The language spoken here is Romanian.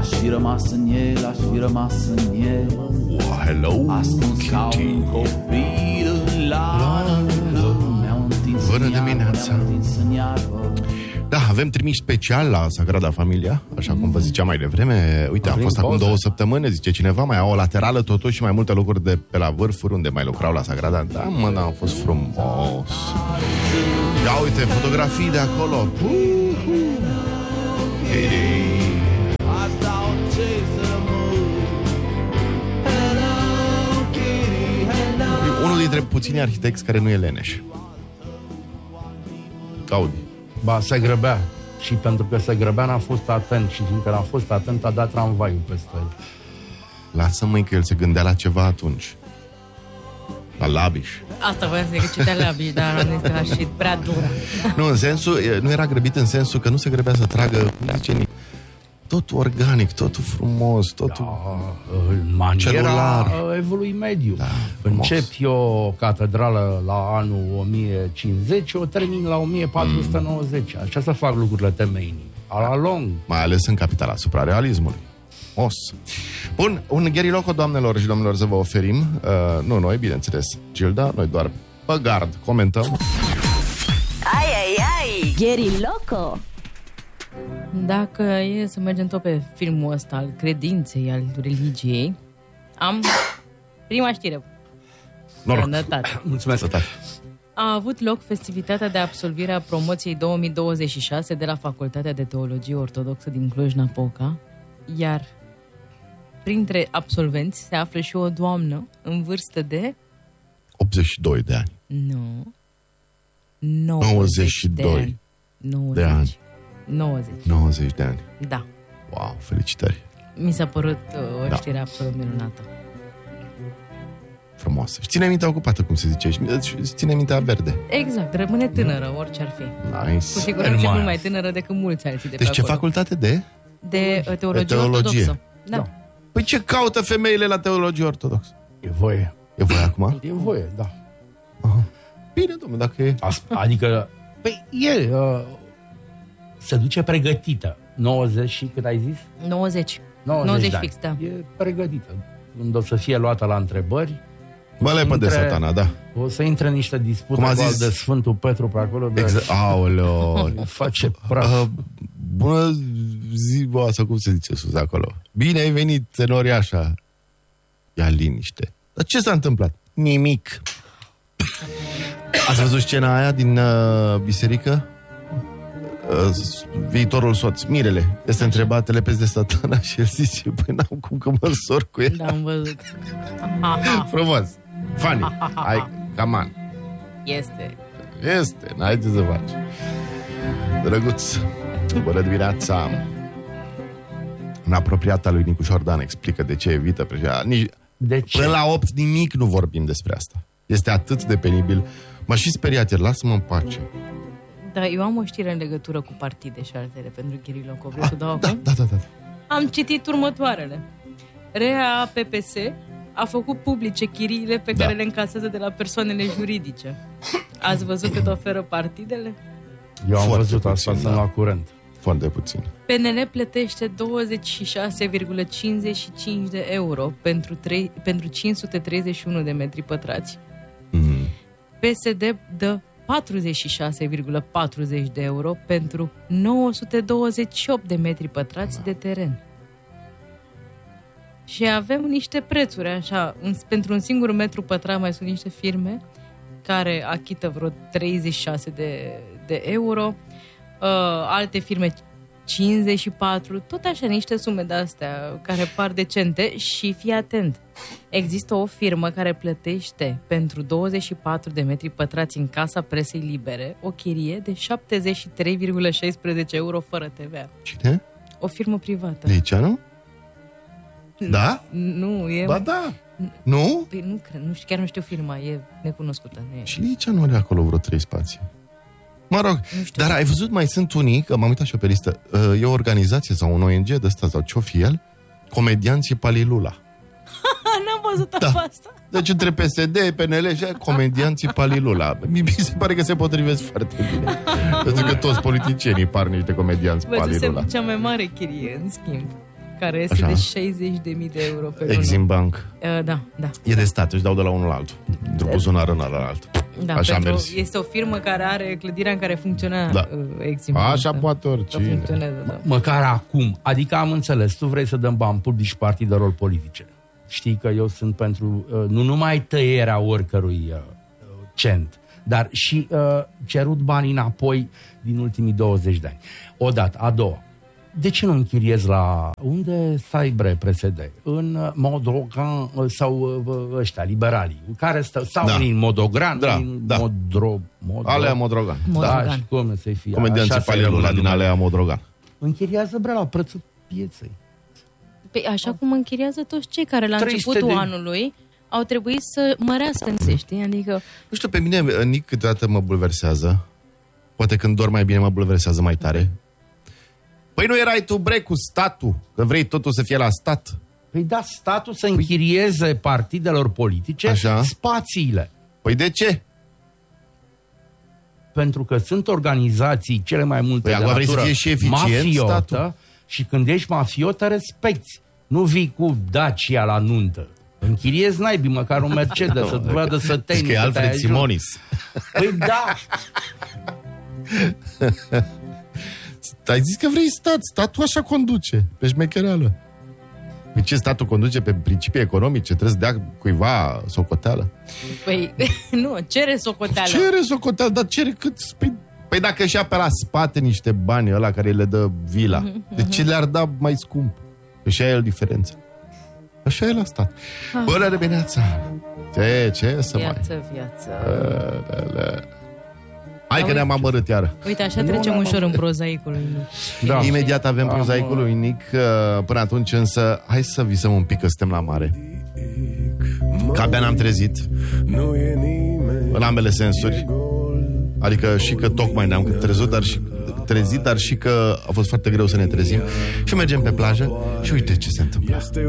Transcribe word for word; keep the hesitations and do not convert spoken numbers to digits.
Aș fi rămas în el, aș fi rămas în el. Oh, hello, ascuns ca un copil în largă. Mi-au întins în iarbă, mi-au întins în iarbă. Da, avem trimis special la Sagrada Familia, așa cum vă ziceam mai devreme. Uite, am fost acum două săptămâni, zice cineva, mai au o laterală totuși și mai multe locuri de pe la vârfuri unde mai lucrau la Sagrada. Da, mă, da, a fost frumos. Ia uite, fotografii de acolo. Unul dintre puțini arhitecți care nu e leneș. Gaudi. Ba, se grăbea. Și pentru că se grăbea n-a fost atent. Și fiindcă n-a fost atent, a dat tramvaiul peste el. Lasă-mă că el se gândea la ceva atunci. La Labiș. Asta voiam să zic că citea Labiș, dar am zis că a și prea dură. Nu, în sensul, nu era grăbit în sensul că nu se grăbea să tragă, cum zice Nic, totul organic, totul frumos, totul da, maniera celular. Evului mediu. Da, încep eu o catedrală la anul o mie cincizeci, o termin la o mie patru sute nouăzeci. Așa se fac lucrurile temeinii. La lung. Mai ales în capitala suprarealismului. Os. Bun, un Gary Loco, doamnelor și domnilor, să vă oferim. Uh, nu noi, bineînțeles, Gilda, noi doar pe gard comentăm. Ai, ai, ai! Gary Loco! Dacă e să mergem tot pe filmul ăsta al credinței, al religiei, am prima știre. Noroc. Sănătate. Mulțumesc. A avut loc festivitatea de absolvire a promoției două mii douăzeci și șase de la Facultatea de Teologie Ortodoxă din Cluj-Napoca, iar printre absolvenți se află și o doamnă în vârstă de... optzeci și doi de ani. Nu. nouăzeci și doi de ani. nouăzeci de ani. nouăzeci. nouăzeci de ani. Da. Wow, felicitări. Mi s-a părut uh, o Da. știre absolut minunată. Frumoasă. Și ține mintea ocupată, cum se zice. Și ține mintea verde. Exact, rămâne tânără, orice ar fi. Nice. Cu siguranță mult mai tânără decât mulți alții de Deci pe ce acolo. facultate de? De uh, teologie, De teologie. ortodoxă. Da. Da. Păi ce caută femeile la teologie ortodoxă? E voie. E voie acum? E voie, da. Aha. Bine, domnule, dacă e... Adică, păi, e, uh, se duce pregătită. nouăzeci și cât ai zis? nouăzeci. nouăzeci, nouăzeci de fix, ani. da. E pregătită. Unde o să fie luată la întrebări. Mă lepă de Intre- satana, da. O să intre în niște dispute Cum a cu zis- al de Sfântul Petru pe acolo. De Exact. Aoleo. face praf. Uh, bună ziua, sau cum se zice sus acolo. Bine ai venit, tenoriașa. Ia liniște. Dar ce s-a întâmplat? Nimic. Ați văzut scena aia din uh, biserică? Uh, viitorul soț, Mirele, este întrebat, te lepezi de satana și el zice, păi n-am cum că mă însor cu el. Da, am văzut. Frumos. Funny. Hai, come on. Este. Este, n-ai ce să faci. Drăguț, bună dimineața. În apropiata lui Nicu Șordan explică de ce evită președinția. Nici... De ce? Până la opt nimic nu vorbim despre asta. Este atât de penibil. M-a și speriat ieri, lasă-mă în pace. Da, eu am o știre în legătură cu partide și altele pentru Gary Loco. Vreau să dau Da, acum? da, da, da. Am citit următoarele. R A P P S a făcut publice chiriile pe Da. care le încasează de la persoanele juridice. Ați văzut cât oferă partidele? Eu am Foarte văzut asta, puțin, sunt da. la curent. Foarte puțin. P N L plătește douăzeci și șase virgulă cincizeci și cinci de euro pentru, trei, pentru cinci sute treizeci și unu de metri pătrați. Mm. P S D dă patruzeci și șase virgulă patruzeci de euro pentru nouă sute douăzeci și opt de metri pătrați de teren. Și avem niște prețuri, așa, un, pentru un singur metru pătrat mai sunt niște firme care achită vreo treizeci și șase de, de euro, uh, alte firme cincizeci și patru, tot așa niște sume de-astea care par decente și fii atent. Există o firmă care plătește pentru douăzeci și patru de metri pătrați în Casa Presei Libere o chirie de șaptezeci și trei virgulă șaisprezece euro fără T V A. Cine? O firmă privată. Liceanu? Da? Nu, e... Ba da. Nu? Păi nu cred, nu știu, chiar nu știu firma, e necunoscută. Nu e. Și Liceanu are acolo vreo trei spații. Mă rog, dar ai văzut, mai sunt unii, că m-am uitat și eu pe listă, e o organizație sau un O N G de ăsta, sau ce-o fi el, Comedianții Palilula. N-am văzut Da. asta. Deci între P S D, P N L și Comedianții Palilula. Mi se pare că se potrivesc foarte bine. Pentru că toți politicienii par niște comedianți Văzusem Palilula. cea mai mare chirie, în schimb, care este Așa. de șaizeci de mii de euro pe lună. Exim Bank. Uh, da, da. E de stat, își dau de la unul la altul. De buzunar în ala la altul. Da, Așa pentru, mersi. este o firmă care are clădirea în care funcționează Da. uh, Exim Bank. Așa da. poate oricine. Că funcționează, da. Măcar acum. Adică am înțeles, tu vrei să dăm bani publici partidelor politice. Știi că eu sunt pentru uh, nu numai tăierea oricărui uh, cent, dar și uh, cerut banii înapoi din ultimii douăzeci de ani. Odată, a doua. De ce nu închiriezi la... Unde stai, bre, P S D? În uh, Modrogan uh, sau uh, ăștia, liberalii, care stă, sau Da. în Modogran, Da, în da. Modro, Modro, Alea Modrogan. Modrogan. Da, și cum să-i fie? Comedianții Așa se Palilula rămâne din numele. Alea Modrogan. Închiriază, bre, la prețul pieței. Păi așa cum închiriază toți cei care la trei sute începutul de- anului au trebuit să mărească în știi? Adică Nu știu, pe mine, Nic, câteodată mă bulversează. Poate când dorm mai bine mă bulversează mai tare. Păi nu erai tu, bre, cu statul, că vrei totul să fie la stat. Păi da, statul să închirieze partidelor politice Așa. spațiile. Păi de ce? Pentru că sunt organizații cele mai multe Păi de acum vrei să natură fie și eficient mafiotă, statul? și când ești mafiotă respecti. Nu vii cu Dacia la nuntă. Închiriezi naibii măcar un Mercedes să-ți vadă să te Zici că e Alfred Simonis. Păi da, Ai zis că vrei stat, statul așa conduce, pe șmechereală. Păi ce, statul conduce pe principii economice? Trebuie să dea cuiva socoteală? păi, nu, cere socoteală. Cere socoteală, dar cere cât... Păi, păi dacă și-a pe la spate niște bani ăla care le dă vila, de ce le-ar da mai scump? Și aia e o diferență. Așa e la stat. Bună dimineața! Ce, ce să mai... Viață, viață. Hai că ne-am amărât iară. Uite, așa trecem ușor în prozaicul lui Nic. da. Imediat avem Am, prozaicul lui Nic. Până atunci însă, hai să visăm un pic că suntem la mare. Că abia n-am trezit. În ambele sensuri. Adică și că tocmai ne-am trezit, dar și, trezit, dar și că a fost foarte greu să ne trezim. Și mergem pe plajă și uite ce se întâmplă.